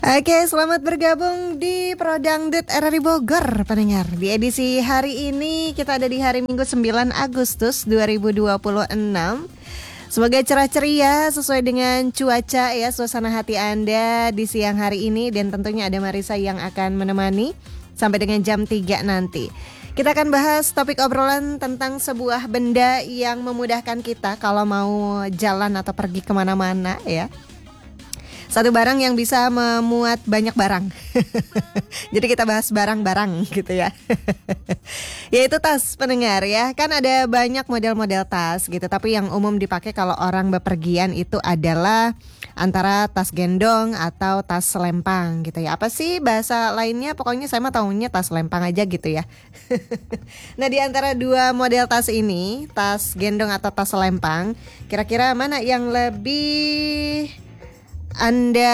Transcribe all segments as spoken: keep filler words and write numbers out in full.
Oke, selamat bergabung di Pro Dangdut R R I Bogor, pendengar. Di edisi hari ini kita ada di hari Minggu sembilan Agustus dua ribu dua puluh enam. Semoga cerah ceria sesuai dengan cuaca ya, suasana hati Anda di siang hari ini. Dan tentunya ada Marisa yang akan menemani sampai dengan jam tiga nanti. Kita akan bahas topik obrolan tentang sebuah benda yang memudahkan kita kalau mau jalan atau pergi kemana-mana ya. Satu barang yang bisa memuat banyak barang. Jadi kita bahas barang-barang gitu ya. Yaitu tas, pendengar ya. Kan ada banyak model-model tas gitu. Tapi yang umum dipakai kalau orang bepergian itu adalah antara tas gendong atau tas selempang gitu ya. Apa sih bahasa lainnya? Pokoknya saya mah tahunya tas selempang aja gitu ya. Nah, di antara dua model tas ini, tas gendong atau tas selempang, kira-kira mana yang lebih Anda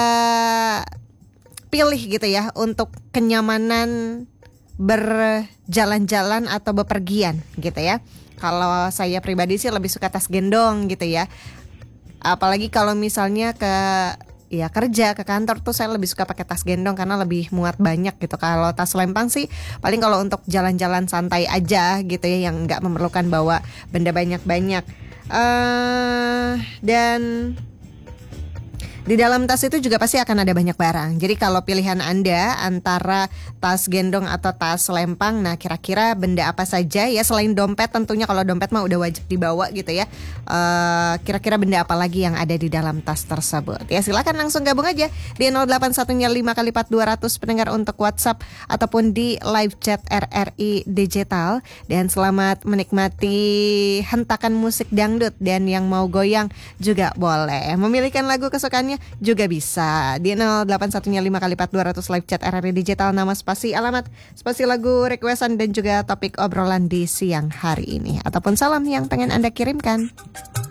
pilih gitu ya untuk kenyamanan berjalan-jalan atau bepergian gitu ya. Kalau saya pribadi sih lebih suka tas gendong gitu ya. Apalagi kalau misalnya ke ya kerja, ke kantor tuh saya lebih suka pakai tas gendong karena lebih muat banyak gitu. Kalau tas lempang sih paling kalau untuk jalan-jalan santai aja gitu ya, yang nggak memerlukan bawa benda banyak-banyak. Uh, dan di dalam tas itu juga pasti akan ada banyak barang. Jadi kalau pilihan Anda antara tas gendong atau tas selempang, nah kira-kira benda apa saja ya, selain dompet tentunya. Kalau dompet mah udah wajib dibawa gitu ya. uh, Kira-kira benda apa lagi yang ada di dalam tas tersebut? Ya silakan langsung gabung aja di nol delapan satu lima kali empat dua ratus pendengar untuk WhatsApp ataupun di live chat R R I Digital. Dan selamat menikmati hentakan musik dangdut. Dan yang mau goyang juga boleh. Memilihkan lagu kesukaannya juga bisa di nol delapan satu lima kali empat dua ratus live chat R R I Digital, nama, spasi, alamat, spasi lagu requestan dan juga topik obrolan di siang hari ini ataupun salam yang pengen Anda kirimkan.